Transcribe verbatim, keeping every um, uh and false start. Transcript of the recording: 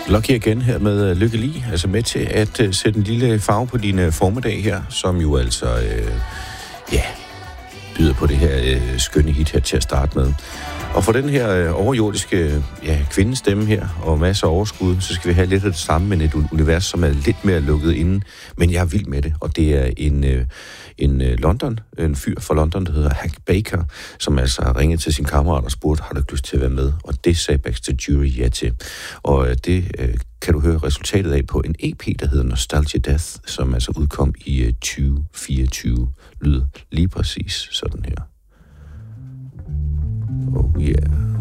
Lucky igen her med Lykke Li, altså med til at uh, sætte en lille farve på din uh, formiddag her, som jo altså, uh, ja, byder på det her uh, skønne hit her til at starte med. Og for den her uh, overjordiske ja, kvindestemme her, og masser af overskud, så skal vi have lidt af det samme, men et univers, som er lidt mere lukket inde. Men jeg er vild med det, og det er en, uh, en uh, London, en fyr fra London, der hedder Hank Baker, som altså har ringet til sin kammerat og spurgt, har du ikke lyst til at være med? Og det sagde Baxter Jury ja til. Og uh, det uh, kan du høre resultatet af på en E P, der hedder Nostalgia Death, som altså udkom i uh, tyve fireogtyve. Lyder lige præcis sådan her. Oh yeah.